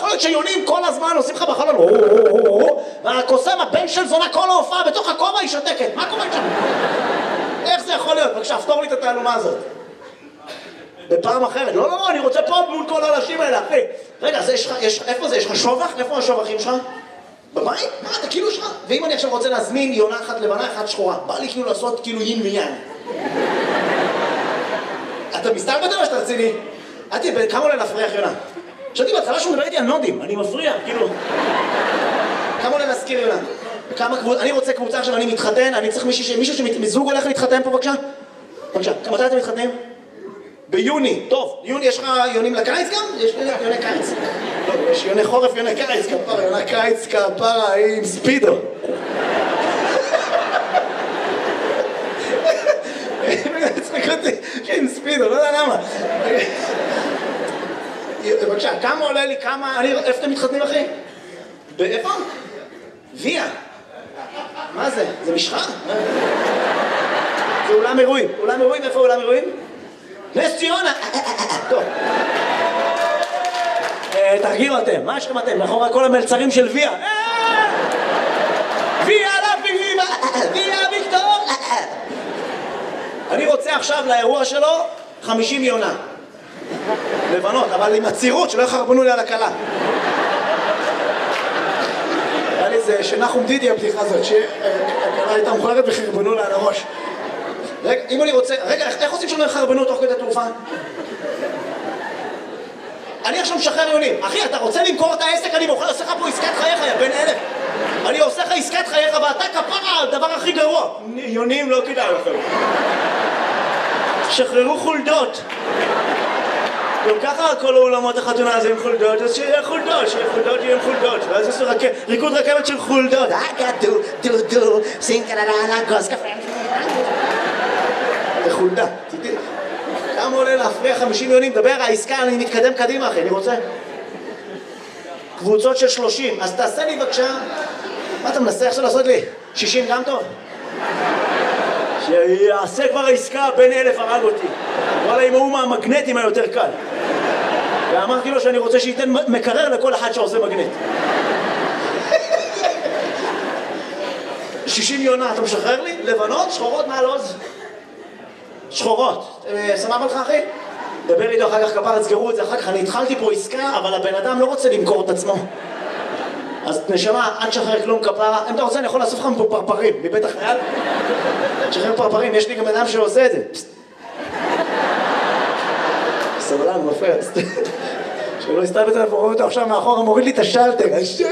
יכול להיות שיונים כל הזמן עושים לך בחלון, והקוסם, הבן של זונה כל ההופעה בתוך הכובע היא שותקת. מה קורה שם? איך זה יכול להיות? בבקשה, פתור לי את התעלומה הזאת. בפעם אחרת. לא, אני רוצה פה מול כל האנשים האלה, אחי. רגע, איפה זה? יש לך שובח? איפה השובחים שלך? בבית? מה, אתה כאילו שלך? ואם אני עכשיו רוצה להזמין יונה אחת לבנה, אחת שחורה, בא לי כאילו לעשות כאילו יין ויין. אתה מסתלבט או שאתה רציני? כמה עולה להפריח יונה? חשבתי בהתחלה שהוא מדבר איתי על נודים, אני מפריע, כאילו. כמה עולה להזכיר יונה? אני רוצה קבוצה עכשיו, אני מתחתן, אני צריך מישהו שמזוג הולך להתחתן פה, בבקשה? בבקשה, מתי אתם מתחתנים? ביוני, טוב, יוני, יש לך יונים לקיץ גם? יש יוני קיץ. לא, יש יוני חורף, יוני קיץ, כפרה, יוני קיץ, כפרה, עם ספידו. צחק אותי, עם ספידו, לא יודע למה. בבקשה, כמה עולה לי, איפה אתם מתחתנים, אחי? באיפה? ויה. מה זה? זה משחה? זה אולם אירועים. אולם אירועים, איפה אולם אירועים? נס ציונה! טוב. תרגיעו אתם, מה יש לכם אתם? מאחורי כל המלצרים של ויה. ויה לביבה! ויה ויקטור! אני רוצה עכשיו לאירוע שלו 50 יונה. לבנות, אבל עם הצירות שלא יחרבנו לי על הקלה. היה לי זה שנחום דידי הבדיחה הזאת, שהקלה הייתה מוכרת וחרבנו לה על הראש. רגע, אם אני רוצה... רגע, איך עושים שלא יחרבנו תוך כדי תעופה? אני עכשיו משחרר יונים. אחי, אתה רוצה למכור את העסק? אני מוכר, עושה לך פה עסקת חייך, יא בן אלף. אני עושה לך עסקת חייך ואתה כפרה, הדבר הכי גרוע. יונים לא כדאי לכם. שחררו חולדות. גם ככה כל האולמות החתונה הזה עם חולדות, אז שיהיה חולדות, יהיה עם חולדות. ואז יש ריקוד רכבת של חולדות. דו, סינקללה, גוז קפה. זה חולדה. כמה עולה להפריע 50 יונים? דבר, העסקה, אני מתקדם קדימה, אחי, אני רוצה. קבוצות של 30, אז תעשה לי בבקשה. מה אתה מנסה עכשיו לעשות לי? 60 גם טוב? שיעשה כבר העסקה, בן 1000 הרג אותי. וואלה, עם ההוא מהמגנטים היותר קל. ואמרתי לו שאני רוצה שייתן מקרר לכל אחד שעושה מגנט. 60 יונה, אתה משחרר לי? לבנות, שחורות מעל עוז? שחורות. סבבה לך, אחי? דבר איתו אחר כך, כפר, תסגרו את זה אחר כך. אני התחלתי פה עסקה, אבל הבן אדם לא רוצה למכור את עצמו. אז נשמה, אל תשחרר כלום, כפרה. אם אתה רוצה, אני יכול לאסוף לך פה פרפרים, מבית החייל. תשחרר פרפרים, יש לי גם אדם שעושה את זה. סבלן, מפריע. שלא יסתלבט עליו, רואה אותו עכשיו מאחורה, מוריד לי את השלטר.